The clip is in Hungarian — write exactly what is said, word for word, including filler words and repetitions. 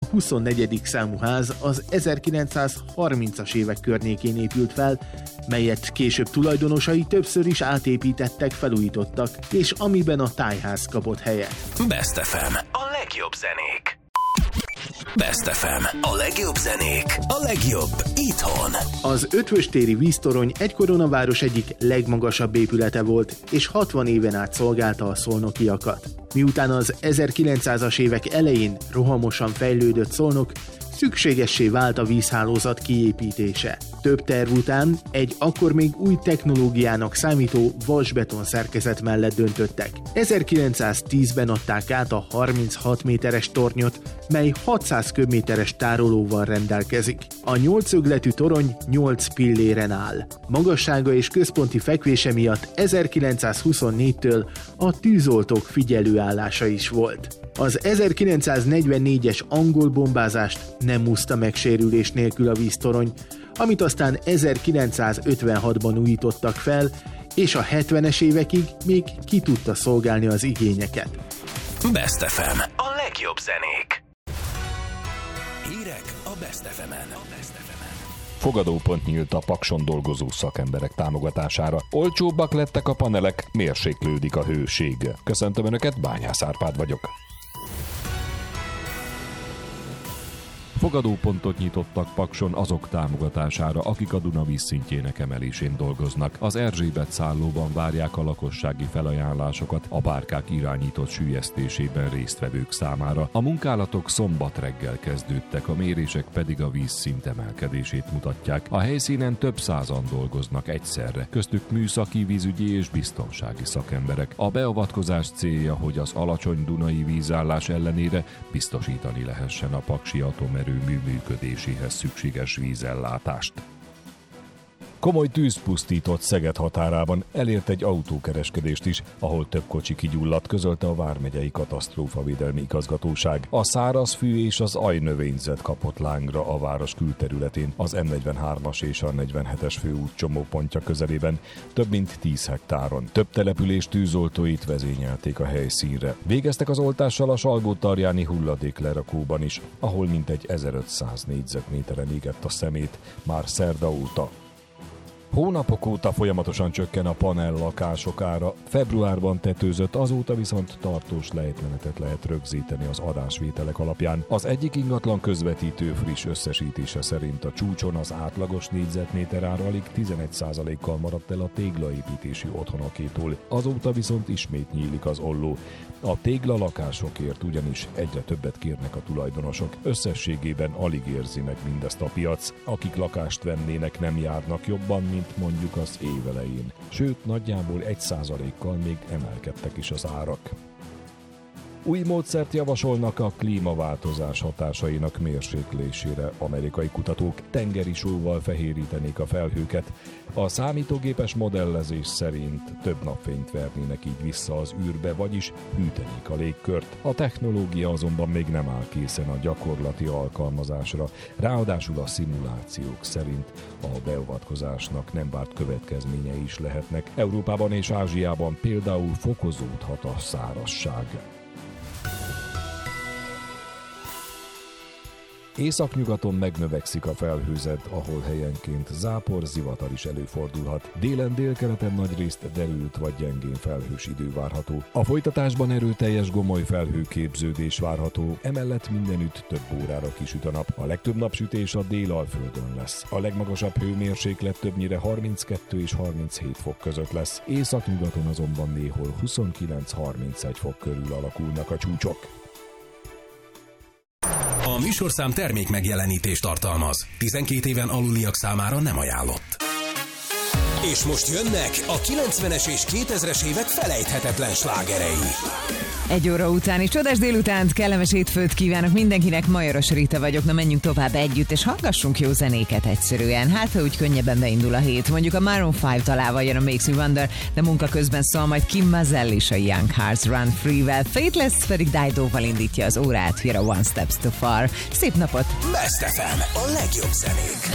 huszonnegyedik számú ház az ezerkilencszázharmincas évek környékén épült fel, melyet később tulajdonosai többször is átépítettek, felújítottak, és amiben a tájház kapott helyet. Best ef em. A legjobb zenék. Best ef em. A legjobb zenék. A legjobb itthon. Az Ötvöstéri víztorony egykoron a város egyik legmagasabb épülete volt, és hatvan éven át szolgálta a szolnokiakat. Miután az ezerkilencszázas évek elején rohamosan fejlődött Szolnok, szükségessé vált a vízhálózat kiépítése. Több terv után egy akkor még új technológiának számító vasbeton szerkezet mellett döntöttek. ezerkilencszáztízben adták át a harminchat méteres tornyot, mely hatszáz köbméteres tárolóval rendelkezik. A nyolcszögletű torony nyolc pilléren áll. Magassága és központi fekvése miatt ezerkilencszázhuszonnégytől a tűzoltók figyelőállása is volt. Az ezerkilencszáznegyvennégyes angol bombázást nem úszta meg sérülés nélkül a víztorony, amit aztán ezerkilencszázötvenhatban újítottak fel, és a hetvenes évekig még ki tudta szolgálni az igényeket. Best ef em. A legjobb zenék. Hírek a Best ef emen. Fogadópont nyílt a Pakson dolgozó szakemberek támogatására. Olcsóbbak lettek a panelek, mérséklődik a hőség. Köszöntöm Önöket, Bányász Árpád vagyok. Fogadópontot nyitottak Pakson azok támogatására, akik a Duna vízszintjének emelésén dolgoznak. Az Erzsébet szállóban várják a lakossági felajánlásokat a bárkák irányított süllyesztésében résztvevők számára. A munkálatok szombat reggel kezdődtek, a mérések pedig a vízszint emelkedését mutatják. A helyszínen több százan dolgoznak egyszerre, köztük műszaki, vízügyi és biztonsági szakemberek. A beavatkozás célja, hogy az alacsony dunai vízállás ellenére biztosítani lehessen a paksi atomerő működéséhez szükséges vízellátást. Komoly tűz pusztított Szeged határában, elért egy autókereskedést is, ahol több kocsi kigyulladt, közölte a Vármegyei Katasztrófavédelmi Igazgatóság. A szárazfű és az ajnövényzet kapott lángra a város külterületén, az em negyvenhármas és a negyvenhetes főút csomópontja közelében, több mint tíz hektáron. Több település tűzoltóit vezényelték a helyszínre. Végeztek az oltással a Salgótarjáni hulladéklerakóban is, ahol mintegy ezerötszáz négyzetméteren égett a szemét már szerda óta. Hónapok óta folyamatosan csökken a panel lakások ára, februárban tetőzött, azóta viszont tartós lejtmenetet lehet rögzíteni az adásvételek alapján. Az egyik ingatlan közvetítő friss összesítése szerint a csúcson az átlagos négyzetméter ára alig tizenegy százalékkal maradt el a téglaépítési otthonokétól, azóta viszont ismét nyílik az olló. A tégla lakásokért ugyanis egyre többet kérnek a tulajdonosok, összességében alig érzi meg mindezt a piac, akik lakást vennének nem járnak jobban, mint mondjuk az év elején. Sőt, nagyjából egy százalékkal még emelkedtek is az árak. Új módszert javasolnak a klímaváltozás hatásainak mérséklésére. Amerikai kutatók tengeri sóval fehérítenék a felhőket. A számítógépes modellezés szerint több napfényt vernének így vissza az űrbe, vagyis hűtenék a légkört. A technológia azonban még nem áll készen a gyakorlati alkalmazásra. Ráadásul a szimulációk szerint a beavatkozásnak nem várt következményei is lehetnek. Európában és Ázsiában például fokozódhat a szárazság. Északnyugaton megnövekszik a felhőzet, ahol helyenként zápor, zivatar is előfordulhat. Délen, délkeleten nagyrészt derült vagy gyengén felhős idő várható. A folytatásban erőteljes gomoly felhőképződés várható, emellett mindenütt több órára kisüt a nap. A legtöbb napsütés a Délalföldön lesz. A legmagasabb hőmérséklet többnyire harminckettő és harminchét fok között lesz. Északnyugaton azonban néhol huszonkilenc-harmincegy fok körül alakulnak a csúcsok. A műsorszám termék megjelenítést tartalmaz. tizenkét éven aluliak számára nem ajánlott. És most jönnek a kilencvenes és kétezres évek felejthetetlen slágerei. Egy óra utáni csodás délutánt, kellemes hétfőt kívánok mindenkinek, Majoros Rita vagyok, na menjünk tovább együtt, és hallgassunk jó zenéket egyszerűen. Hát, ha úgy könnyebben beindul a hét. Mondjuk a Maroon öt találva jön a Makes Me Wonder, de munka közben szól majd Kim Mazel is a Young Hearts Run Free-vel, Faithless pedig Dido-val indítja az órát, here a One Steps Too Far. Szép napot! Best ef em, a legjobb zenék.